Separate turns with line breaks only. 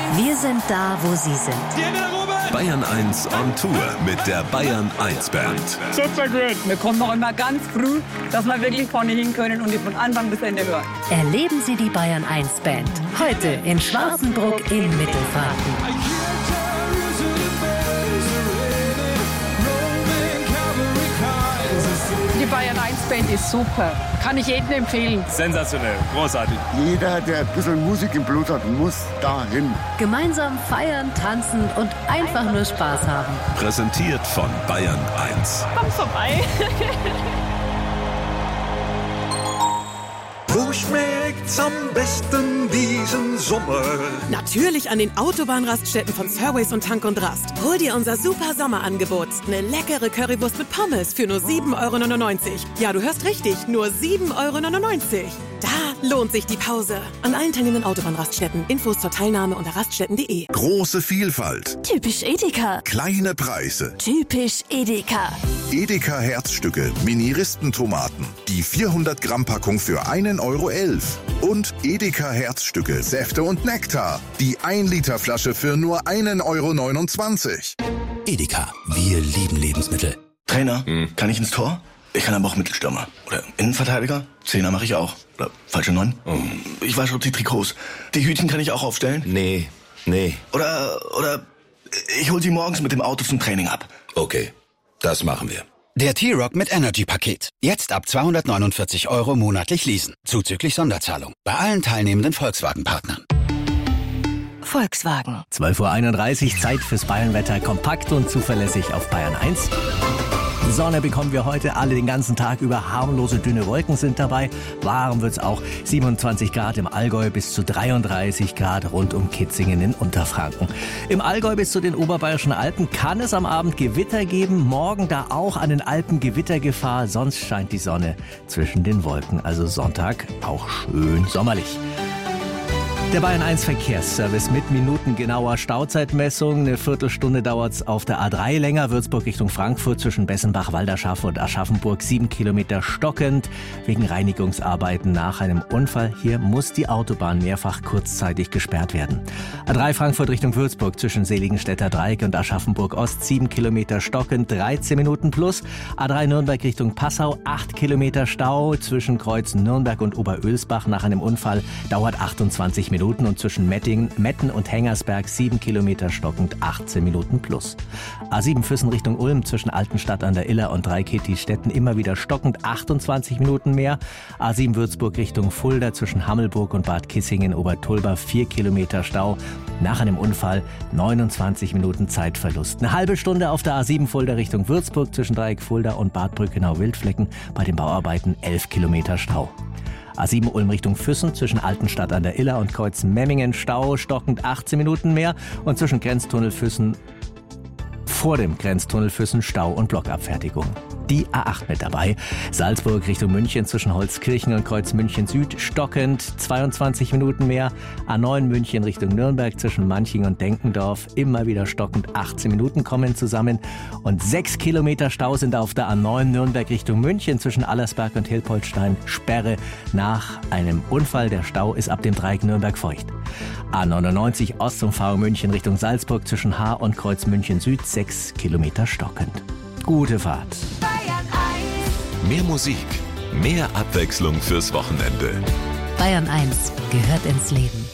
Wir sind da, wo Sie sind.
Bayern 1 on Tour mit der Bayern 1 Band.
Super gut. Wir kommen noch immer ganz früh, dass wir wirklich vorne hin können und die von Anfang bis Ende hören.
Erleben Sie die Bayern 1 Band. Heute in Schwarzenbruck in Mittelfranken.
Die Bayern 1 Band ist super. Kann ich jedem empfehlen.
Sensationell, großartig.
Jeder, der ein bisschen Musik im Blut hat, muss dahin.
Gemeinsam feiern, tanzen und einfach nur Spaß haben.
Präsentiert von Bayern 1.
Komm vorbei.
Wo schmeckt's am besten diesen Sommer?
Natürlich an den Autobahnraststätten von Fairways und Tank und Rast. Hol dir unser super Sommerangebot. Eine leckere Currywurst mit Pommes für nur 7,99 €. Ja, du hörst richtig, nur 7,99 €. Da lohnt sich die Pause. An allen teilnehmenden Autobahnraststätten. Infos zur Teilnahme unter raststätten.de.
Große Vielfalt.
Typisch Edeka.
Kleine Preise.
Typisch Edeka.
Edeka Herzstücke, Mini-Ristentomaten. Die 400 Gramm Packung für 1,11 € Und Edeka Herzstücke, Säfte und Nektar. Die 1 Liter Flasche für nur 1,29 €.
Edeka, wir lieben Lebensmittel.
Trainer, kann ich ins Tor? Ich kann aber auch Mittelstürmer. Oder Innenverteidiger? Zehner mache ich auch. Oder falsche 9? Ich wasche auch die Trikots. Die Hütchen kann ich auch aufstellen?
Nee.
Oder ich hol sie morgens mit dem Auto zum Training ab.
Okay, das machen wir.
Der T-Rock mit Energy-Paket. Jetzt ab 249 € monatlich leasen. Zuzüglich Sonderzahlung. Bei allen teilnehmenden Volkswagen-Partnern.
Volkswagen.
12:31 Uhr, Zeit fürs Bayernwetter. Kompakt und zuverlässig auf Bayern 1. Sonne bekommen wir heute alle den ganzen Tag über. Harmlose, dünne Wolken sind dabei. Warm wird's auch. 27 Grad im Allgäu bis zu 33 Grad rund um Kitzingen in Unterfranken. Im Allgäu bis zu den Oberbayerischen Alpen kann es am Abend Gewitter geben. Morgen da auch an den Alpen Gewittergefahr. Sonst scheint die Sonne zwischen den Wolken. Also Sonntag auch schön sommerlich. Der Bayern 1 Verkehrsservice mit minutengenauer Stauzeitmessung. Eine Viertelstunde dauert's auf der A3 länger. Würzburg Richtung Frankfurt zwischen Bessenbach, Walderschaft und Aschaffenburg 7 Kilometer stockend. Wegen Reinigungsarbeiten nach einem Unfall. Hier muss die Autobahn mehrfach kurzzeitig gesperrt werden. A3 Frankfurt Richtung Würzburg zwischen Seligenstädter Dreieck und Aschaffenburg Ost 7 Kilometer stockend, 13 Minuten plus. A3 Nürnberg Richtung Passau 8 Kilometer Stau zwischen Kreuz Nürnberg und Oberölsbach nach einem Unfall. Dauert 28 Minuten und zwischen Metten und Hengersberg 7 Kilometer stockend, 18 Minuten plus. A7 Füssen Richtung Ulm zwischen Altenstadt an der Iller und Dreikäthi-Stetten immer wieder stockend, 28 Minuten mehr. A7 Würzburg Richtung Fulda zwischen Hammelburg und Bad Kissingen Obertulba 4 Kilometer Stau. Nach einem Unfall 29 Minuten Zeitverlust. Eine halbe Stunde auf der A7 Fulda Richtung Würzburg zwischen Dreieck Fulda und Bad Brückenau-Wildflecken bei den Bauarbeiten 11 Kilometer Stau. A7 Ulm Richtung Füssen zwischen Altenstadt an der Iller und Kreuz-Memmingen Stau, stockend 18 Minuten mehr und zwischen Grenztunnel Füssen vor dem Grenztunnel Füssen Stau und Blockabfertigung. Die A8 mit dabei. Salzburg Richtung München zwischen Holzkirchen und Kreuz München Süd stockend, 22 Minuten mehr. A9 München Richtung Nürnberg zwischen Manching und Denkendorf immer wieder stockend, 18 Minuten kommen zusammen. Und 6 Kilometer Stau sind auf der A9 Nürnberg Richtung München zwischen Allersberg und Hilpoltstein. Sperre nach einem Unfall. Der Stau ist ab dem Dreieck Nürnberg feucht. A99 Ostumfahrung München Richtung Salzburg zwischen Haar und Kreuz München Süd 6 Kilometer stockend. Gute Fahrt.
Mehr Musik, mehr Abwechslung fürs Wochenende.
Bayern 1 gehört ins Leben.